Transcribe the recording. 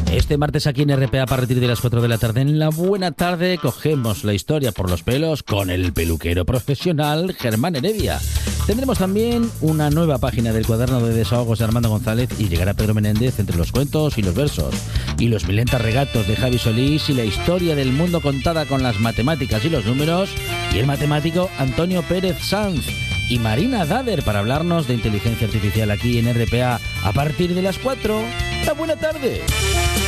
Este martes aquí en RPA, a partir de las 4 de la tarde, en la buena tarde, cogemos la historia por los pelos con el peluquero profesional Germán Heredia. Tendremos también una nueva página del cuaderno de desahogos de Armando González y llegará Pedro Menéndez entre los cuentos y los versos. Y los milentas regatos de Javi Solís y la historia del mundo contada con las matemáticas y los números y el matemático Antonio Pérez Sanz. Y Marina Dader para hablarnos de inteligencia artificial aquí en RPA a partir de las 4. ¡La buena tarde!